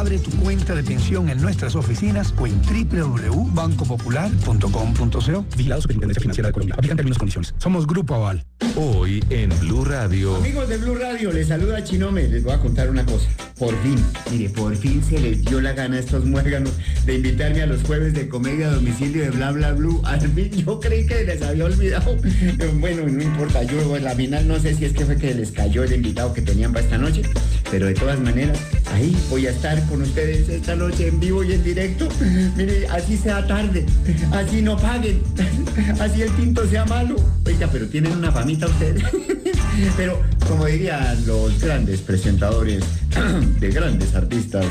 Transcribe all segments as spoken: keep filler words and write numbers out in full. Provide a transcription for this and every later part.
Abre tu cuenta de pensión en nuestras oficinas o en doble u doble u doble u punto banco popular punto com punto co. Vigilado Superintendencia Financiera de Colombia. Aplican términos y condiciones. Somos Grupo Aval. Hoy en Blue Radio. Amigos de Blue Radio, les saluda Chinome. Les voy a contar una cosa. Por fin, mire, por fin se les dio la gana a estos muéganos de invitarme a los jueves de comedia a domicilio de Bla Bla Blue. Al fin, yo creí que les había olvidado. Bueno, no importa, yo en la final no sé si es que fue que les cayó el invitado que tenían para esta noche, pero de todas maneras, ahí voy a estar con ustedes esta noche en vivo y en directo. Mire, así sea tarde, así no paguen, así el tinto sea malo. Oiga, pero tienen una famita ustedes. Pero, como dirían los grandes presentadores de grandes artistas,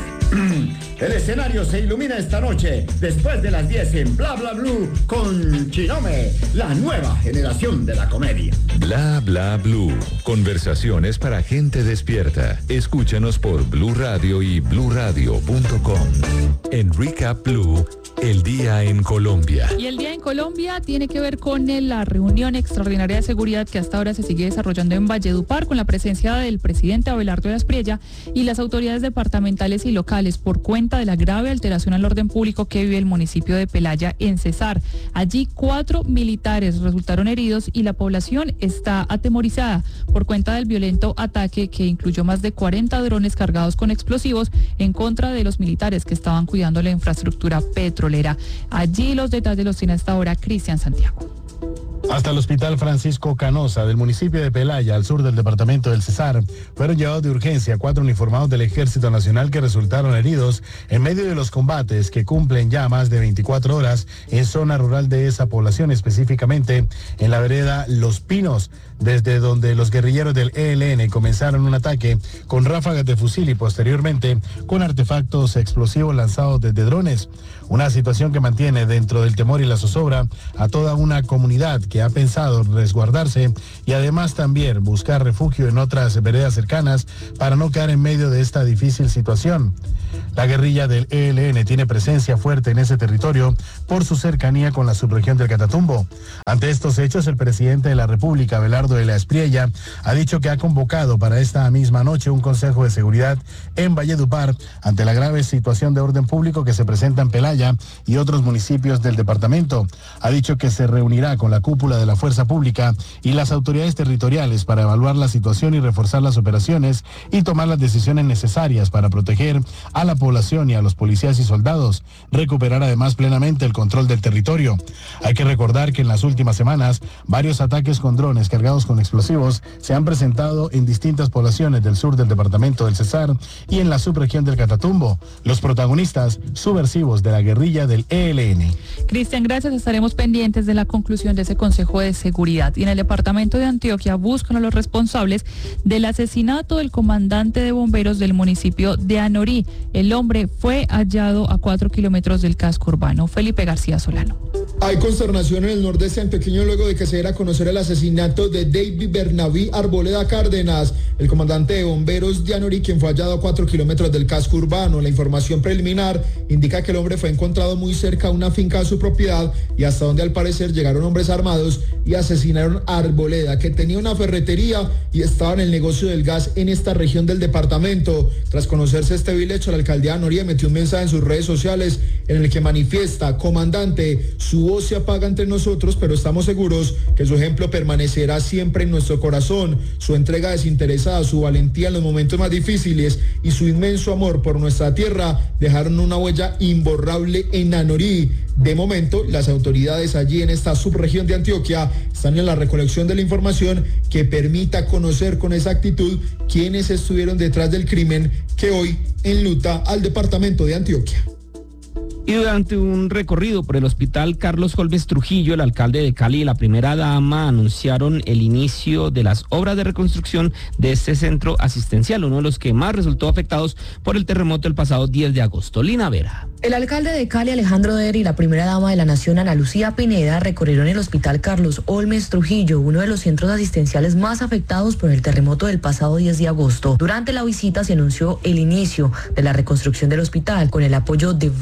el escenario se ilumina esta noche, después de las diez en Bla Bla Blue, con Chinome, la nueva generación de la comedia. Bla Bla Blue. Conversaciones para gente despierta. Escúchanos por Blue Radio y blue radio punto com. En Recap Blue, el día en Colombia. Y el día en Colombia tiene que ver con la reunión extraordinaria de seguridad que hasta ahora se sigue desarrollando en Valledupar, con la presencia del presidente Abelardo Aspriella y las autoridades departamentales y locales por cuenta de la grave alteración al orden público que vive el municipio de Pelaya en Cesar. Allí cuatro militares resultaron heridos y la población está atemorizada por cuenta del violento ataque que incluyó más de cuarenta drones cargados con explosivos en contra de los militares que estaban cuidando la infraestructura petrolera. Allí los detalles los tiene hasta ahora Cristian Santiago. Hasta el Hospital Francisco Canosa del municipio de Pelaya, al sur del departamento del Cesar, fueron llevados de urgencia cuatro uniformados del Ejército Nacional que resultaron heridos en medio de los combates que cumplen ya más de veinticuatro horas en zona rural de esa población, específicamente en la vereda Los Pinos, desde donde los guerrilleros del E L N comenzaron un ataque con ráfagas de fusil y posteriormente con artefactos explosivos lanzados desde drones. Una situación que mantiene dentro del temor y la zozobra a toda una comunidad que ha pensado resguardarse y además también buscar refugio en otras veredas cercanas para no quedar en medio de esta difícil situación. La guerrilla del E L N tiene presencia fuerte en ese territorio por su cercanía con la subregión del Catatumbo. Ante estos hechos, el presidente de la República, Abelardo Aspriella, ha dicho que ha convocado para esta misma noche un consejo de seguridad en Valledupar ante la grave situación de orden público que se presenta en Pelaya y otros municipios del departamento. Ha dicho que se reunirá con la cúpula de la fuerza pública y las autoridades territoriales para evaluar la situación y reforzar las operaciones y tomar las decisiones necesarias para proteger a la población y a los policías y soldados, recuperar además plenamente el control del territorio. Hay que recordar que en las últimas semanas varios ataques con drones cargados con explosivos se han presentado en distintas poblaciones del sur del departamento del Cesar y en la subregión del Catatumbo, los protagonistas subversivos de la guerrilla del E L N. Cristian, gracias. Estaremos pendientes de la conclusión de ese Consejo de Seguridad. Y en el departamento de Antioquia buscan a los responsables del asesinato del comandante de bomberos del municipio de Anorí. El hombre fue hallado a cuatro kilómetros del casco urbano. Felipe García Solano. Hay consternación en el nordeste antioqueño luego de que se diera a conocer el asesinato de David Bernaví Arboleda Cárdenas, el comandante de bomberos de Anorí, quien fue hallado a cuatro kilómetros del casco urbano. La información preliminar indica que el hombre fue encontrado muy cerca a una finca de su propiedad y hasta donde al parecer llegaron hombres armados y asesinaron a Arboleda, que tenía una ferretería y estaba en el negocio del gas en esta región del departamento. Tras conocerse este vil hecho, la alcaldía de Anorí emitió un mensaje en sus redes sociales en el que manifiesta: comandante, su voz se apaga entre nosotros, pero estamos seguros que su ejemplo permanecerá siempre en nuestro corazón. Su entrega desinteresada, su valentía en los momentos más difíciles y su inmenso amor por nuestra tierra dejaron una huella imborrable en Anorí. De momento, las autoridades allí en esta subregión de Antioquia están en la recolección de la información que permita conocer con exactitud quiénes estuvieron detrás del crimen que hoy enluta al departamento de Antioquia. Y durante un recorrido por el hospital Carlos Holmes Trujillo, el alcalde de Cali y la primera dama anunciaron el inicio de las obras de reconstrucción de este centro asistencial, uno de los que más resultó afectados por el terremoto el pasado diez de agosto. Lina Vera. El alcalde de Cali, Alejandro Der, y la primera dama de la nación, Ana Lucía Pineda, recorrieron el hospital Carlos Holmes Trujillo, uno de los centros asistenciales más afectados por el terremoto del pasado diez de agosto. Durante la visita se anunció el inicio de la reconstrucción del hospital con el apoyo de varias fundaciones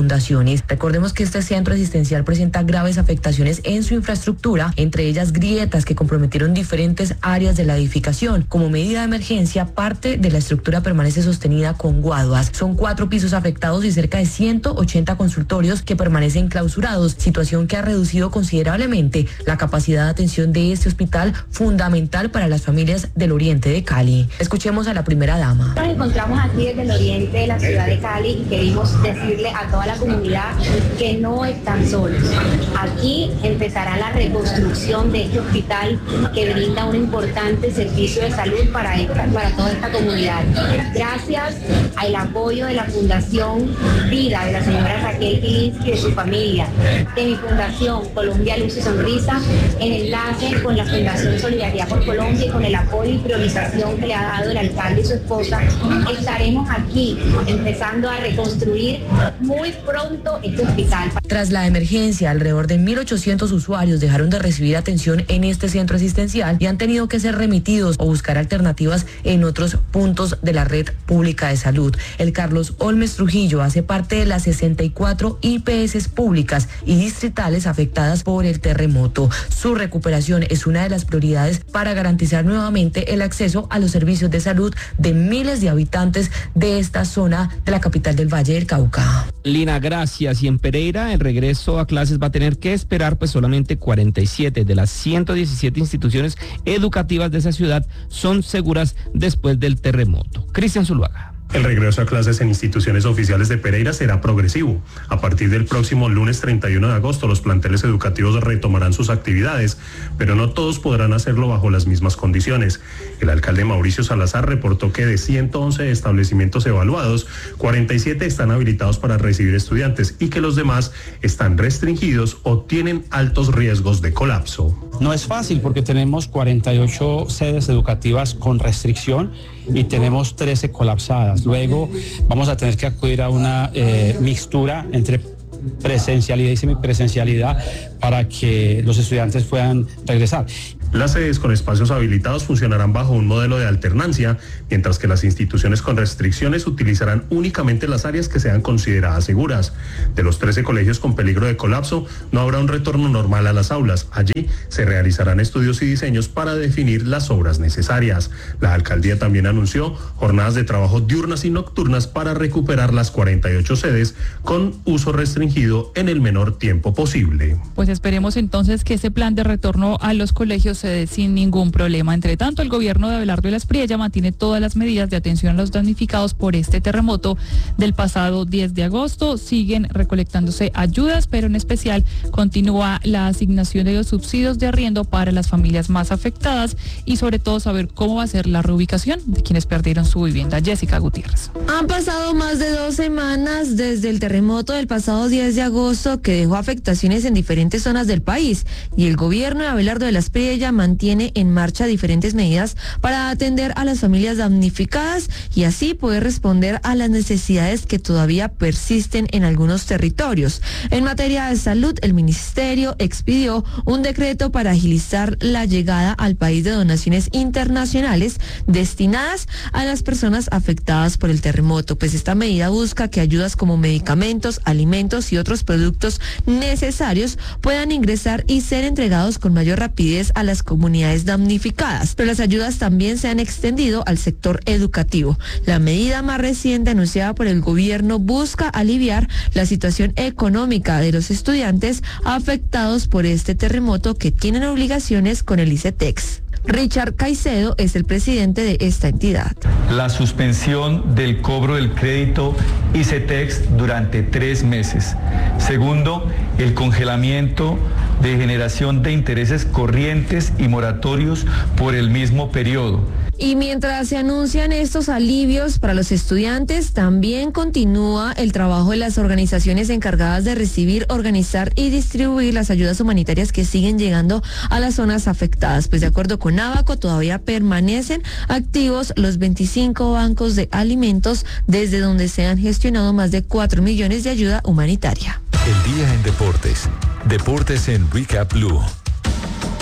inundaciones. Recordemos que este centro asistencial presenta graves afectaciones en su infraestructura, entre ellas grietas que comprometieron diferentes áreas de la edificación. Como medida de emergencia, parte de la estructura permanece sostenida con guaduas. Son cuatro pisos afectados y cerca de ciento ochenta consultorios que permanecen clausurados, situación que ha reducido considerablemente la capacidad de atención de este hospital fundamental para las familias del oriente de Cali. Escuchemos a la primera dama. Nos encontramos aquí desde el oriente de la ciudad de Cali y queremos decirle a toda la comunidad que no están solos. Aquí empezará la reconstrucción de este hospital que brinda un importante servicio de salud para, esta, para toda esta comunidad. Gracias al apoyo de la Fundación Vida de la señora Raquel Gilinski y de su familia, de mi fundación Colombia Luz y Sonrisa, en enlace con la Fundación Solidaridad por Colombia y con el apoyo y priorización que le ha dado el alcalde y su esposa, estaremos aquí empezando a reconstruir muy pronto este hospital. Tras la emergencia, alrededor de mil ochocientos usuarios dejaron de recibir atención en este centro asistencial y han tenido que ser remitidos o buscar alternativas en otros puntos de la red pública de salud. El Carlos Olmes Trujillo hace parte de las sesenta y cuatro I P S públicas y distritales afectadas por el terremoto. Su recuperación es una de las prioridades para garantizar nuevamente el acceso a los servicios de salud de miles de habitantes de esta zona de la capital del Valle del Cauca. Lina, gracias. Y en Pereira, el regreso a clases va a tener que esperar, pues solamente cuarenta y siete de las ciento diecisiete instituciones educativas de esa ciudad son seguras después del terremoto. Cristian Zuluaga. El regreso a clases en instituciones oficiales de Pereira será progresivo. A partir del próximo lunes treinta y uno de agosto, los planteles educativos retomarán sus actividades, pero no todos podrán hacerlo bajo las mismas condiciones. El alcalde Mauricio Salazar reportó que de ciento once establecimientos evaluados, cuarenta y siete están habilitados para recibir estudiantes y que los demás están restringidos o tienen altos riesgos de colapso. No es fácil porque tenemos cuarenta y ocho sedes educativas con restricción y tenemos trece colapsadas. Luego vamos a tener que acudir a una eh, mixtura entre presencialidad y semipresencialidad para que los estudiantes puedan regresar. Las sedes con espacios habilitados funcionarán bajo un modelo de alternancia, mientras que las instituciones con restricciones utilizarán únicamente las áreas que sean consideradas seguras. De los trece colegios con peligro de colapso, no habrá un retorno normal a las aulas. Allí se realizarán estudios y diseños para definir las obras necesarias. La alcaldía también anunció jornadas de trabajo diurnas y nocturnas para recuperar las cuarenta y ocho sedes con uso restringido en el menor tiempo posible. Pues esperemos entonces que ese plan de retorno a los colegios se dé sin ningún problema. Entre tanto, el gobierno de Abelardo Las Priella mantiene todas las medidas de atención a los damnificados por este terremoto del pasado diez de agosto. Siguen recolectándose ayudas, pero en especial continúa la asignación de los subsidios de arriendo para las familias más afectadas y sobre todo saber cómo va a ser la reubicación de quienes perdieron su vivienda. Jessica Gutiérrez. Han pasado más de dos semanas desde el terremoto del pasado diez de agosto que dejó afectaciones en diferentes zonas del país y el gobierno de Abelardo de Las Priella mantiene en marcha diferentes medidas para atender a las familias damnificadas y así poder responder a las necesidades que todavía persisten en algunos territorios. En materia de salud, el ministerio expidió un decreto para agilizar la llegada al país de donaciones internacionales destinadas a las personas afectadas por el terremoto, pues esta medida busca que ayudas como medicamentos, alimentos y otros productos necesarios puedan ingresar y ser entregados con mayor rapidez a las comunidades damnificadas, pero las ayudas también se han extendido al sector educativo. La medida más reciente anunciada por el gobierno busca aliviar la situación económica de los estudiantes afectados por este terremoto que tienen obligaciones con el ICETEX. Richard Caicedo es el presidente de esta entidad. La suspensión del cobro del crédito ICETEX durante tres meses. Segundo, el congelamiento de generación de intereses corrientes y moratorios por el mismo periodo. Y mientras se anuncian estos alivios para los estudiantes, también continúa el trabajo de las organizaciones encargadas de recibir, organizar y distribuir las ayudas humanitarias que siguen llegando a las zonas afectadas. Pues de acuerdo con Abaco, todavía permanecen activos los veinticinco bancos de alimentos desde donde se han gestionado más de cuatro millones de ayuda humanitaria. El día en deportes. Deportes en Recap Blue.